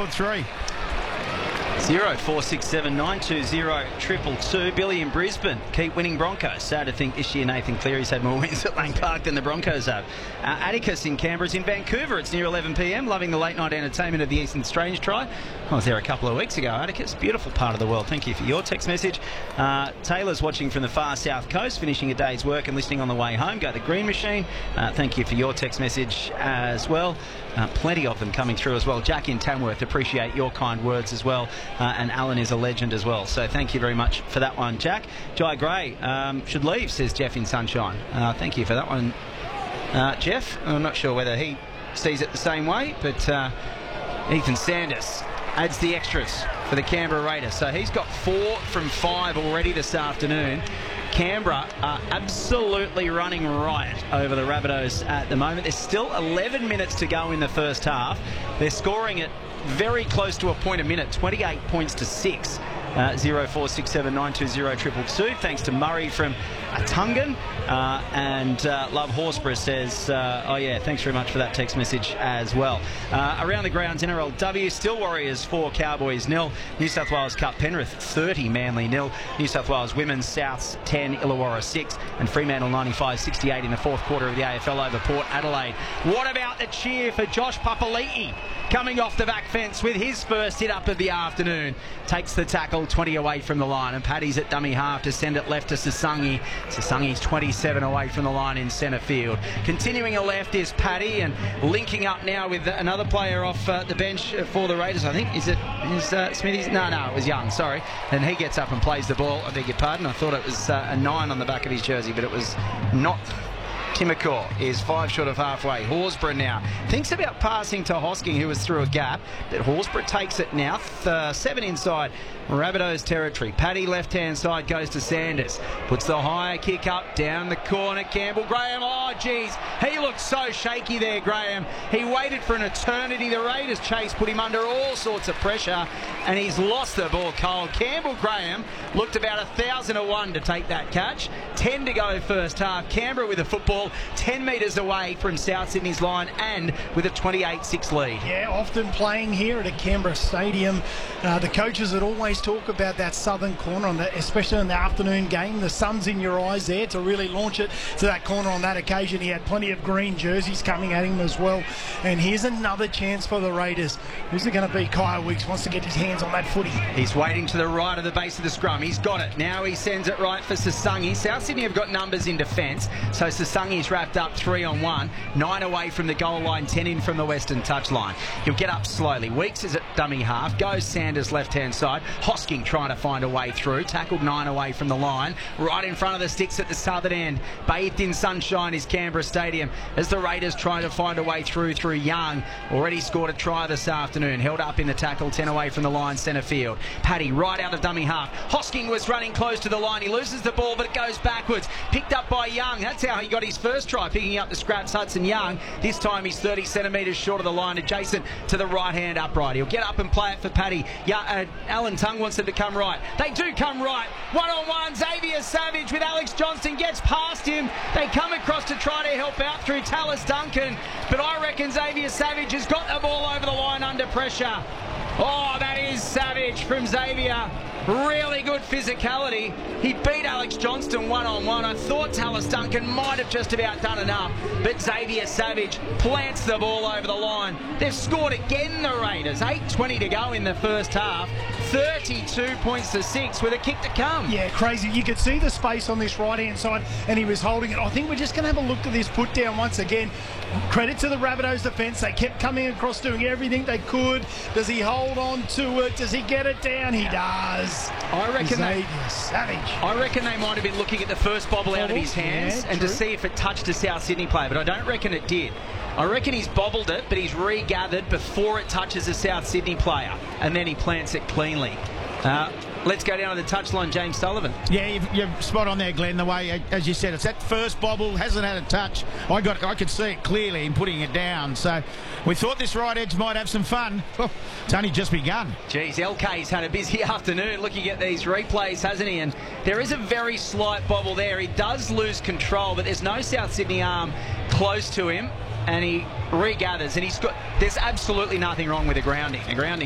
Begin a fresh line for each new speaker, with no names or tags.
or 3.
0467 920 222. Billy in Brisbane, keep winning Broncos. Sad to think this year Nathan Cleary's had more wins at Lang Park than the Broncos have. Atticus in Canberra's in Vancouver. It's near 11 p.m. Loving the late night entertainment of the Eastern Strange try. I was there a couple of weeks ago. Atticus, beautiful part of the world. Thank you for your text message. Taylor's watching from the far south coast, finishing a day's work and listening on the way home. Go the Green Machine. Thank you for your text message as well. Plenty of them coming through as well. Jack in Tamworth, appreciate your kind words as well. And Alan is a legend as well. So thank you very much for that one, Jack. Jai Gray should leave, says Jeff in Sunshine. Thank you for that one, Jeff. I'm not sure whether he sees it the same way, but Ethan Sanders adds the extras for the Canberra Raiders. So he's got 4 from 5 already this afternoon. Canberra are absolutely running riot over the Rabbitohs at the moment. There's still 11 minutes to go in the first half. They're scoring it very close to a point a minute, 28 points to 6. 0467 920 222. Thanks to Murray from Atungan. And Love Horsburgh says, oh yeah, thanks very much for that text message as well. Around the grounds, NRLW, still Warriors 4, Cowboys 0. New South Wales Cup, Penrith 30, Manly 0. New South Wales Women's, Souths 10, Illawarra 6. And Fremantle 95-68 in the fourth quarter of the AFL over Port Adelaide. What about the cheer for Josh Papali'i coming off the back fence with his first hit up of the afternoon? Takes the tackle 20 away from the line, and Paddy's at dummy half to send it left to Sasangi. Sasangi's 27 away from the line in centre field. Continuing a left is Paddy, and linking up now with another player off the bench for the Raiders. I think is Smithies? No, it was Young. Sorry, and he gets up and plays the ball. I beg your pardon. I thought it was a 9 on the back of his jersey, but it was not. Timokor is 5 short of halfway. Horsburgh now thinks about passing to Hosking, who was through a gap, but Horsburgh takes it now. 7 inside Rabbitohs territory. Paddy left-hand side goes to Sanders. Puts the higher kick up, down the corner. Campbell Graham, oh geez, he looked so shaky there, Graham. He waited for an eternity. The Raiders chase put him under all sorts of pressure, and he's lost the ball cold. Campbell Graham looked about 1,001 to take that catch. 10 to go first half. Canberra with a football 10 metres away from South Sydney's line and with a 28-6 lead.
Yeah, often playing here at a Canberra stadium. The coaches that always talk about that southern corner, especially in the afternoon game. The sun's in your eyes there to really launch it to that corner on that occasion. He had plenty of green jerseys coming at him as well. And here's another chance for the Raiders. Who's it going to be? Kyle Weeks wants to get his hands on that footy.
He's waiting to the right of the base of the scrum. He's got it. Now he sends it right for Sasangi. South Sydney have got numbers in defence, so Sasangi's wrapped up 3-on-1. 9 away from the goal line, 10 in from the western touchline. He'll get up slowly. Weeks is at dummy half. Goes Sanders left-hand side. Hosking trying to find a way through. Tackled 9 away from the line. Right in front of the sticks at the southern end. Bathed in sunshine is Canberra Stadium as the Raiders trying to find a way through Young. Already scored a try this afternoon. Held up in the tackle, 10 away from the line, centre field. Paddy right out of dummy half. Hosking was running close to the line. He loses the ball, but it goes backwards. Picked up by Young. That's how he got his first try, picking up the scraps. Hudson Young. This time he's 30 centimetres short of the line, adjacent to the right-hand upright. He'll get up and play it for Paddy. Alan Tongue wants him to come right. They do come right. 1-on-1. Xavier Savage with Alex Johnston gets past him. They come across to try to help out through Tallis Duncan, but I reckon Xavier Savage has got the ball over the line under pressure. Oh, that is Savage from Xavier. Really good physicality. He beat Alex Johnston 1-on-1. I thought Tallis Duncan might have just about done enough, but Xavier Savage plants the ball over the line. They've scored again, the Raiders. 8:20 to go in the first half. 32 points to 6 with a kick to come.
Yeah, crazy. You could see the space on this right-hand side, and he was holding it. I think we're just going to have a look at this put down once again. Credit to the Rabbitohs defence. They kept coming across, doing everything they could. Does he hold on to it? Does he get it down? He does.
I reckon
Savage.
I reckon they might have been looking at the first bobble out of his hands and to see if it touched a South Sydney player, but I don't reckon it did. I reckon he's bobbled it, but he's regathered before it touches a South Sydney player, and then he plants it cleanly. Let's go down to the touchline, James Sullivan.
Yeah, you're spot on there, Glenn. The way, as you said, it's that first bobble, hasn't had a touch. I could see it clearly in putting it down. So we thought this right edge might have some fun. Oh, it's only just begun.
Geez, LK's had a busy afternoon looking at these replays, hasn't he? And there is a very slight bobble there. He does lose control, but there's no South Sydney arm close to him, and he regathers, and there's absolutely nothing wrong with the grounding.